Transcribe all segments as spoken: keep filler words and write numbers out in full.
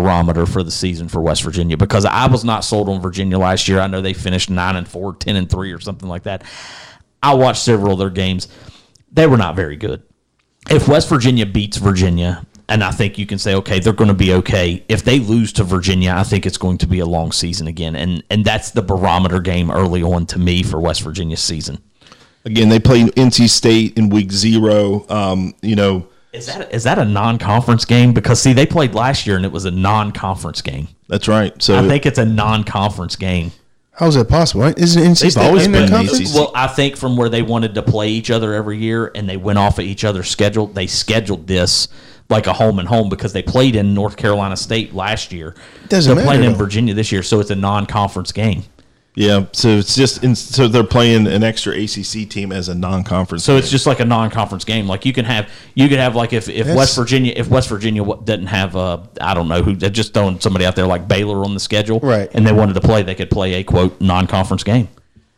barometer for the season for West Virginia, because I was not sold on Virginia last year. I know they finished nine and four, ten and three, or something like that. I watched several of their games. They were not very good. If West Virginia beats Virginia, and I think you can say, okay, they're going to be okay. If they lose to Virginia, I think it's going to be a long season again. And and that's the barometer game early on to me for West Virginia's season. Again, they play N C State in week zero. Um, you know, Is that, is that a non-conference game? Because, see, they played last year, and it was a non-conference game. That's right. So I think it's a non-conference game. How is that possible? Isn't N C State always in been that an conference? A C C. Well, I think from where they wanted to play each other every year, and they went off of each other's schedule, they scheduled this like a home and home, because they played in North Carolina State last year. Doesn't They're matter, playing in though. Virginia this year, so it's a non-conference game. yeah, so it's just in, so they're playing an extra A C C team as a non-conference. So game. it's just like a non-conference game. Like you can have, you could have like if, if That's- West Virginia, if West Virginia wa- didn't have, uh, I don't know who, they're just throwing somebody out there like Baylor on the schedule, Right. And they wanted to play, they could play a quote non-conference game.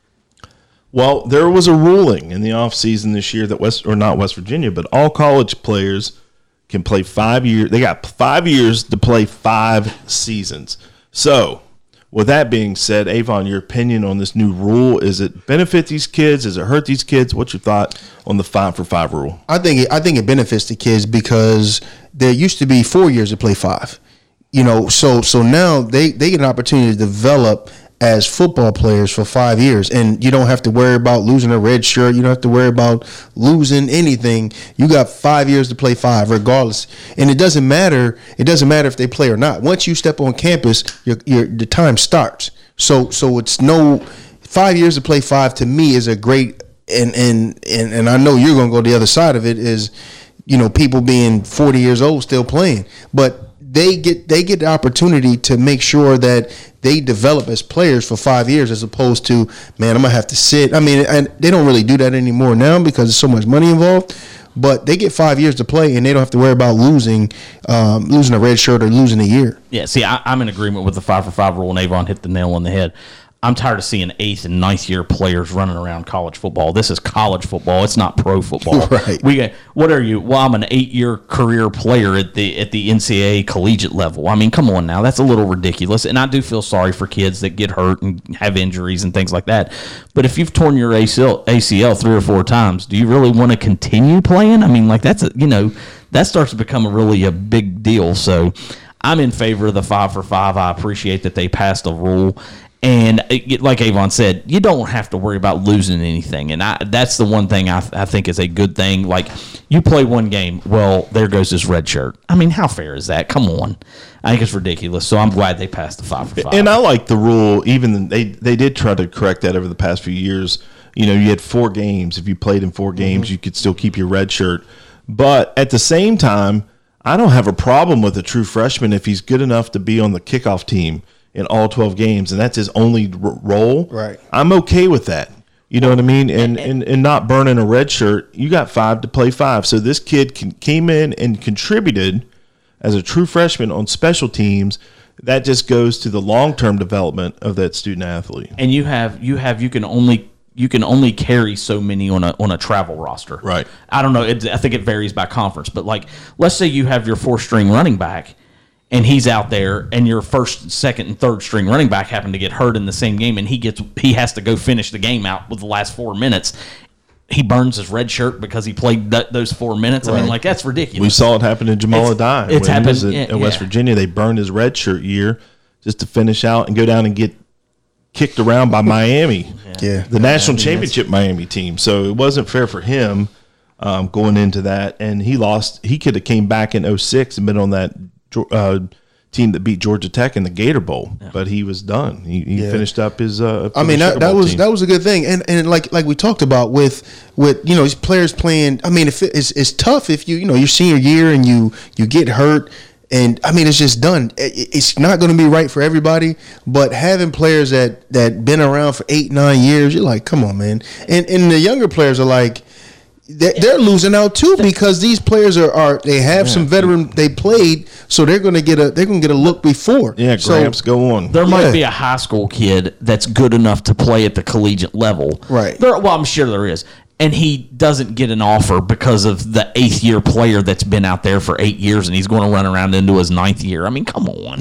Well, there was a ruling in the offseason this year that West, or not West Virginia, but all college players can play five years. They got five years to play five seasons. So, with that being said, Avon, your opinion on this new rule, is it benefit these kids? Does it hurt these kids? What's your thought on the five for five rule? I think it, I think it benefits the kids because there used to be four years to play five. You know, so so now they, they get an opportunity to develop as football players for five years, and you don't have to worry about losing a red shirt. You don't have to worry about losing anything. You got five years to play five, regardless. And it doesn't matter. It doesn't matter if they play or not. Once you step on campus, your your the time starts. So so it's no five years to play five. To me, is a great and and and and I know you're gonna go the other side of it. Is you know people being forty years old still playing, but they get they get the opportunity to make sure that they develop as players for five years, as opposed to, man, I'm gonna have to sit. I mean, and they don't really do that anymore now because there's so much money involved. But they get five years to play, and they don't have to worry about losing, um, losing a red shirt or losing a year. Yeah, see, I, I'm in agreement with the five for five rule, and Avon hit the nail on the head. I'm tired of seeing eighth and ninth year players running around college football. This is college football. It's not pro football. Right. We got, what are you? Well, I'm an eight year career player at the at the N C double A collegiate level. I mean, come on now. That's a little ridiculous. And I do feel sorry for kids that get hurt and have injuries and things like that. But if you've torn your A C L, A C L three or four times, do you really want to continue playing? I mean, like that's a, you know, that starts to become a really a big deal. So I'm in favor of the five for five. I appreciate that they passed a rule. And it, like Avon said, you don't have to worry about losing anything. And I, that's the one thing I, I think is a good thing. Like, you play one game, well, there goes this red shirt. I mean, how fair is that? Come on. I think it's ridiculous. So I'm glad they passed the five for five. And I like the rule. Even they they did try to correct that over the past few years. You know, you had four games. If you played in four games, mm-hmm. you could still keep your red shirt. But at the same time, I don't have a problem with a true freshman if he's good enough to be on the kickoff team in all twelve games, and that's his only r- role. Right. I'm okay with that. You know what I mean? And, and and not burning a red shirt. You got five to play five. So this kid can, came in and contributed as a true freshman on special teams. That just goes to the long-term development of that student athlete. And you have you have you can only you can only carry so many on a on a travel roster. Right. I don't know. It, I think it varies by conference, but like let's say you have your fourth string running back, and he's out there, and your first, second, and third string running back happen to get hurt in the same game, and he gets he has to go finish the game out with the last four minutes. He burns his red shirt because he played th- those four minutes. I mean, like, that's ridiculous. We saw it happen to Jamal It's- Adai. it's when he was happened- at, yeah, at West yeah. Virginia. They burned his red shirt year just to finish out and go down and get kicked around by Miami. Yeah. The national championship Miami team. So it wasn't fair for him um, going into that. And he lost. He could have came back in oh six and been on that uh, team that beat Georgia Tech in the Gator Bowl. Yeah. But he was done. He, he Yeah. finished up his uh, I mean, that, Sugar that Bowl was team. that was a good thing, and and like like we talked about with with you know these players playing. I mean, if it, it's it's tough if you you know your senior year and you you get hurt, and I mean it's just done. It, it's not going to be right for everybody, but having players that that been around for eight nine years, you're like, come on, man. And and the younger players are like, they're, they're losing out too because these players are, are they have yeah. some veteran they played, so they're going to get a they're going to get a look before. Yeah, Gramps, so, go on. There might Yeah. be a high school kid that's good enough to play at the collegiate level. Right. There, well, I'm sure there is. And he doesn't get an offer because of the eighth year player that's been out there for eight years and he's going to run around into his ninth year. I mean, come on.